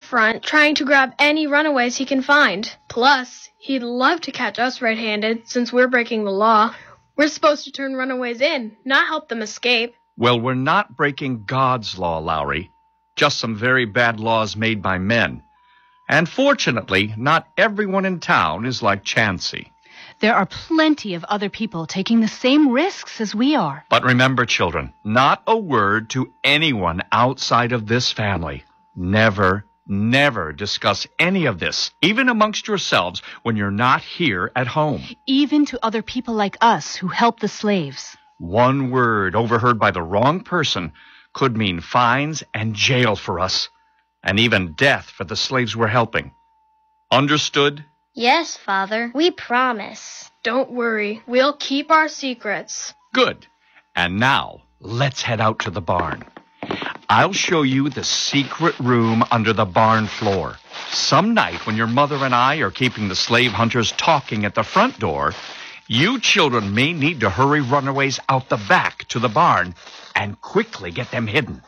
front trying to grab any runaways he can find. Plus, he'd love to catch us red-handed since we're breaking the law. We're supposed to turn runaways in, not help them escape. Well, we're not breaking God's law, Lowry. Just some very bad laws made by men. And fortunately, not everyone in town is like Chansey. There are plenty of other people taking the same risks as we are. But remember, children, not a word to anyone outside of this family. Never, never discuss any of this, even amongst yourselves, when you're not here at home. Even to other people like us who help the slaves. One word overheard by the wrong person could mean fines and jail for us, and even death for the slaves we're helping. Understood? Yes, Father, we promise. Don't worry, we'll keep our secrets. Good. And now, let's head out to the barn. I'll show you the secret room under the barn floor. Some night when your mother and I are keeping the slave hunters talking at the front door, you children may need to hurry runaways out the back to the barn and quickly get them hidden.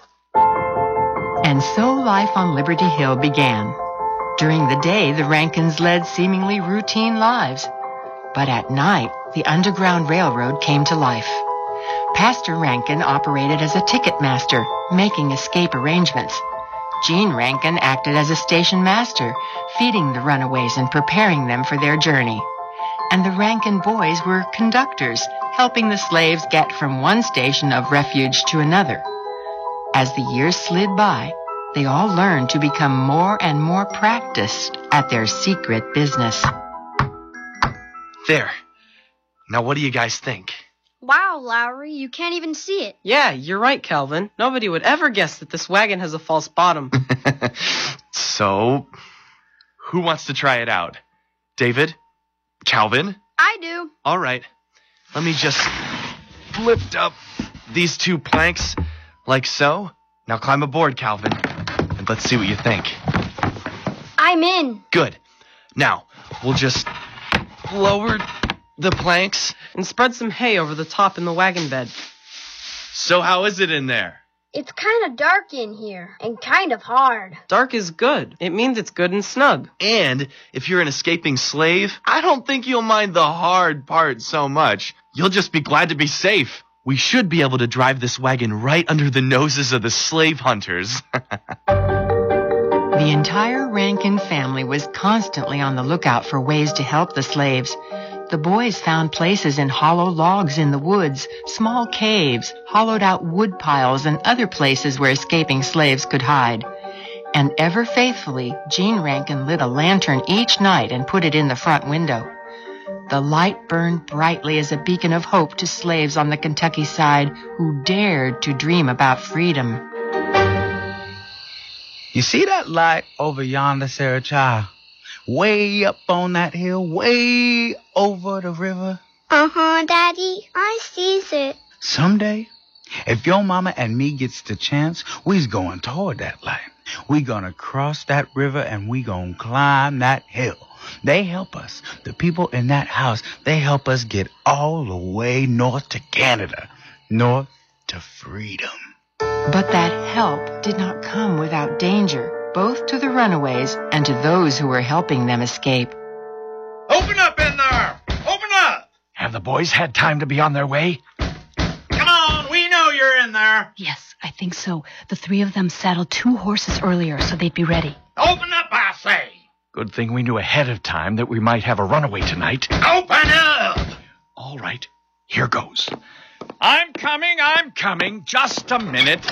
And so life on Liberty Hill began. During the day, the Rankins led seemingly routine lives. But at night, the Underground Railroad came to life. Pastor Rankin operated as a ticket master, making escape arrangements. Gene Rankin acted as a station master, feeding the runaways and preparing them for their journey. And the Rankin boys were conductors, helping the slaves get from one station of refuge to another. As the years slid by, they all learned to become more and more practiced at their secret business. There. Now what do you guys think? Wow, Lowry, you can't even see it. Yeah, you're right, Calvin. Nobody would ever guess that this wagon has a false bottom. So, who wants to try it out? David? Calvin? I do. All right. Let me just lift up these two planks like so. Now climb aboard, Calvin, and let's see what you think. I'm in. Good. Now, we'll just lower the planks. And spread some hay over the top in the wagon bed. So how is it in there? It's kind of dark in here, and kind of hard. Dark is good. It means it's good and snug. And if you're an escaping slave, I don't think you'll mind the hard part so much. You'll just be glad to be safe. We should be able to drive this wagon right under the noses of the slave hunters. The entire Rankin family was constantly on the lookout for ways to help the slaves. The boys found places in hollow logs in the woods, small caves, hollowed-out wood piles, and other places where escaping slaves could hide. And ever faithfully, Gene Rankin lit a lantern each night and put it in the front window. The light burned brightly as a beacon of hope to slaves on the Kentucky side who dared to dream about freedom. You see that light over yonder, Sarah Child? Way up on that hill, way over the river. Uh-huh, Daddy. I sees it. Someday, if your mama and me gets the chance, we's going toward that light. We gonna cross that river and we gonna climb that hill. They help us. The people in that house, they help us get all the way north to Canada. North to freedom. But that help did not come without danger, both to the runaways and to those who were helping them escape. Open up in there! Open up! Have the boys had time to be on their way? Come on, we know you're in there. Yes, I think so. The three of them saddled 2 horses earlier, so they'd be ready. Open up, I say! Good thing we knew ahead of time that we might have a runaway tonight. Open up! All right, here goes. I'm coming. Just a minute.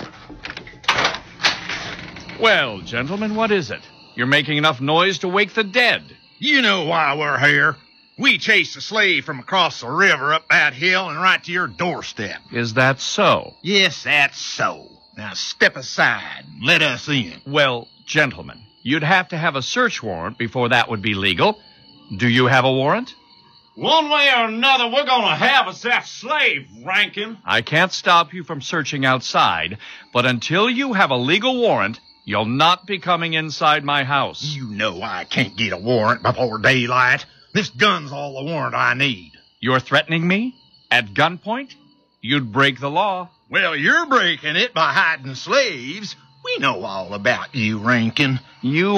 Well, gentlemen, what is it? You're making enough noise to wake the dead. You know why we're here. We chased a slave from across the river up that hill and right to your doorstep. Is that so? Yes, that's so. Now step aside and let us in. Well, gentlemen, you'd have to have a search warrant before that would be legal. Do you have a warrant? One way or another, we're gonna have us that slave, Rankin. I can't stop you from searching outside, but until you have a legal warrant, you'll not be coming inside my house. You know I can't get a warrant before daylight. This gun's all the warrant I need. You're threatening me? At gunpoint? You'd break the law. Well, you're breaking it by hiding slaves. We know all about you, Rankin. You